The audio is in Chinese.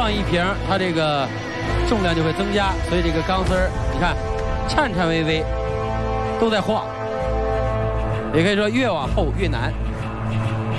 放一瓶，它这个重量就会增加，所以这个钢丝儿，你看颤颤巍巍，都在晃。也可以说越往后越难。